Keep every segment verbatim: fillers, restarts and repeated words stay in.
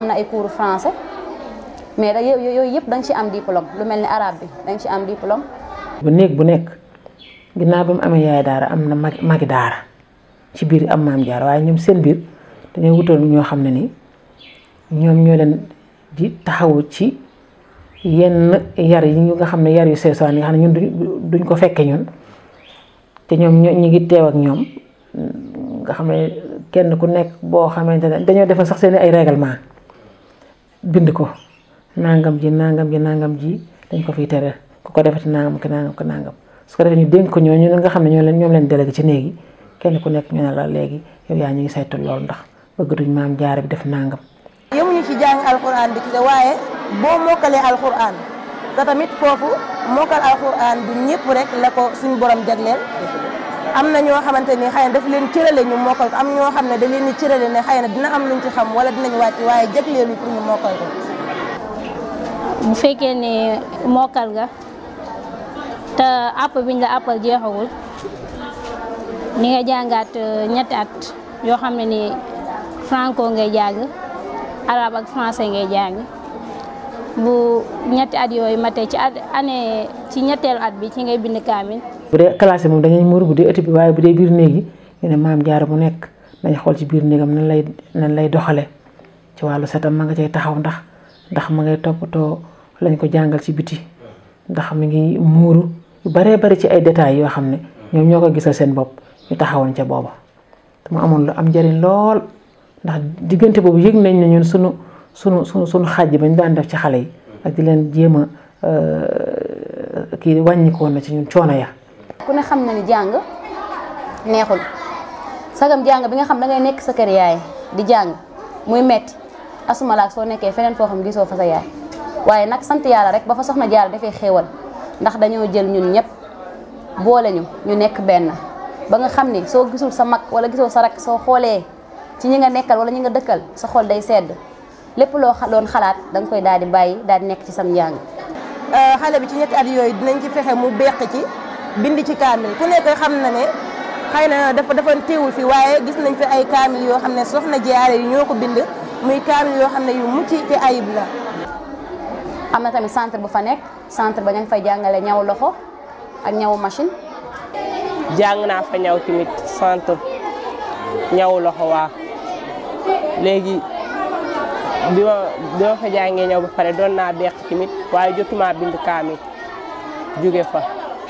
na ay cours français mais da yooyu yëpp da nga ci am diplôme lu mel ni arabe bi da nga ci am diplôme. bu néeg bu nekk ginnaaw ba mu amee yaay daara am na mag magi daara ci biir am maam jaar waaye ñoom seen biir dañoo wutal ñoo xam ne ni ñoom ñoo leen di taxawu ci yenn yar yi ñu nga xam ne yar yu sew sewaan yi nga xam ne ñun duñ ko fekke ñun te ñoom ñu ngi teew ak ñoom nga xam ne kenn ku nekk boo xamante ne dañoo defal sax seen ay règlement bind ko nangam ji nangam ji nangam ji dañ ko fiy tere ku ko defati nangam ki nangam ko nangam su ko defee ñu dénk ko ñooñu nga xam ne ñoo leen ñoom leen délégué ci néegi kenn ku nekk ñu ne la léegi yow yaa ñu ngi saytu loolu ndax bëgg duñ maam jaare bi def nangam. yemuñu ci jàng alxuraan bi kese waaye boo mokkalee alxuraan te tamit foofu mokkal alxuraan du ñëpp rek la ko suñu borom jagleel am na ñoo xamante ni xëy na daf leen cërale ñu mokkal ko am ñoo xam ne da leen di cërale ne xëy na dina am luñ ci xam wala dinañ wàcc waaye jagleelu pour ñu mokkal ko. bu fekkee ne mokkal nga te àpp biñ la àppal jeexagul ni nga jàngaat ñetti at yoo xam ne ni franco ngay jàng arabe ak français ngay jàng bu ñetti at yooyu matee ci at année ci ñetteelu at bi ci ngay bind kaamil. bu dee classe moom dañuy muur bu dee ëtt bi waaye bu dee biir néeg yi ñu ne maam jaara bu nekk dañ xool ci biir néegam nan lay nan lay doxale ci wàllu setam ma nga cay taxaw ndax ndax ma ngay toppatoo lañ ko jàngal ci biti ndax mi ngi muuru yu baree bari ci ay détails yoo xam ne ñoom ñoo ko gisal seen bopp ñu taxawoon ca booba te mu amoon lu am njëriñ lool ndax diggante boobu yëg nañ ne ñun sunu sunu sunu sunu xàjj bañ daan def ci xale yi ak di leen jéem a kii wàññikoon na ci ñun coono ya. ku ne xam na ni jàng neexul sagam jàng bi nga xam da ngay nekk sa kër yaay di jàng muy metti asumalaak soo nekkee feneen foo xam gisoo fa sa yaay waaye nag sant yàlla rek ba fa soxna Jaara dafay xéewal ndax dañoo jël ñun ñëpp boole ñu ñu nekk benn ba nga xam ni soo gisul sa mag wala gisoo sa rak soo xoolee ci ñi nga nekkal wala ñi nga dëkkal sa xol day sedd lépp loo doon xalaat da nga koy daal di bàyyi daal di nekk ci sam njàng. xale bi ci ñetti at yooyu dinañ ci fexe mu beq ci bind ci kaamil ku nekk xam na ne xëy na dafa dafa teewul fi waaye gis nañ fi ay kaamil yoo xam ne soxna Jaara yi ñoo ko bind muy kaamil yoo xam ne yu mucc ci ayib la. am na tamit centre bu fa nekk centre ba ña ngi fay jàngale ñaw loxo ak ñaw machine. jàng naa fa ñaw tamit centre ñaw loxo waa léegi bi ma bi ma fa jàngee ñaw ba pare doon naa beq tamit waaye jotuma bind kaamil jóge fa.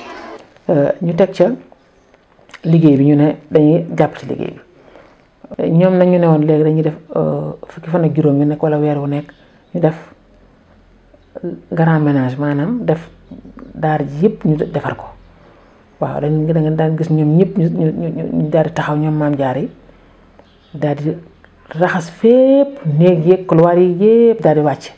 ñu teg ca liggéey bi ñu ne dañuy jàpp ci liggéey bi ñoom nag ñu ne woon léegi dañuy def fukki fan ak juróom yu nekk wala weer wu nekk ñu def grand ménage maanaam def daar ji yëpp ñu defar ko waaw dañ da nga daan gis ñoom ñëpp ñu ñu ñu daal di taxaw ñoom maam jaar yi daal di raxas fépp néeg yeeg couloir yi yëpp daal di wàcc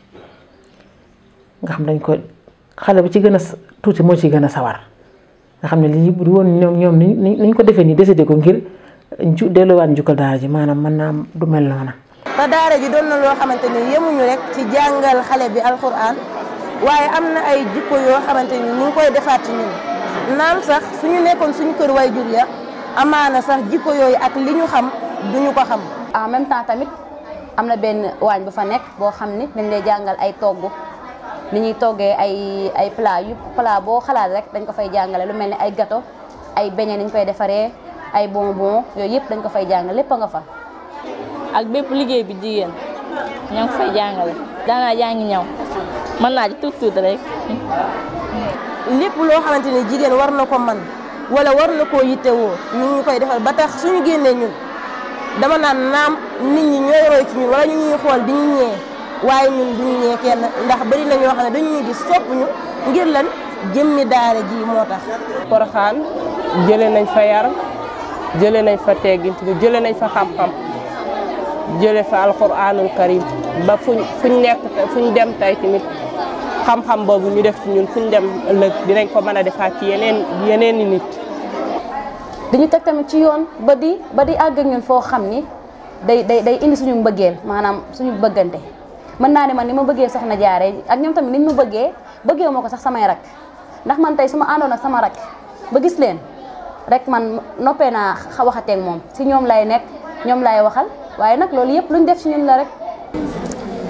nga xam dañ ko xale bi ci gën a tuuti moo ci gën a sawar nga xam ne lii bu woon ñoom ñoom ni ñu ko defee nii décidé ko ngir ju delluwaat njukkal daara ji maanaam mën naa du mel noona. te daara ji doon na loo xamante ni yemuñu rek ci jàngal xale bi alxuraan waaye am na ay jikko yoo xamante ni ñu ngi koy defaat ci ñun naam sax suñu nekkoon suñu kër way jur ya amaana sax jikko yooyu ak li ñu xam duñu ko xam. en même temps tamit am na benn waañ bu fa nekk boo xam ni dañ lay jàngal ay togg ni ñuy toggee ay ay plat yu plat boo xalaat rek dañ ko fay jàngale lu mel ni ay gâteau ay beignet ni ñu koy defaree ay bonbon yooyu yëpp dañ ko fay jàngale lépp a nga fa. ak bépp liggéey bi jigéen ñoo ngi fay jàngale daanaa jàngi ñaw mën naa ci tuut tuut rek. lépp loo xamante ni jigéen war na ko man wala war na koo yittewoo ñu ngi koy defal ba tax suñu génnee ñun dama naan naam nit ñi ñooy roy ci ñun wala ñu ñuy xool di ñu ñee waaye ñun duñu ñee kenn ndax bari na ñoo xam ne dañuy gis sopp ñu ngir lan jëmmi daara ji moo tax. Porokhane jëlee nañ fa yar jëlee nañ fa teggin jëlee nañ fa xam-xam jëlee fa alxuraanul karim ba fuñ fuñ nekk fuñ dem tey tamit xam-xam boobu ñu def ci ñun fuñ dem ëllëg dinañ ko mën a defaat ci yeneen yeneen i nit. dañu teg tamit ci yoon ba di ba di àgg ak ñun foo xam ni day day day indi suñu mbëggeel maanaam suñu bëggante mën naa ne man ni ma bëggee soxna Jaara ak ñoom tamit niñ ma bëggee bëggee moo ko sax samay rak ndax man tey su ma àndoon ak sama rak ba gis leen rek man noppee naa waxateeg moom si ñoom lay nekk ñoom lay waxal waaye nag loolu yëpp luñ def ci ñun la rek.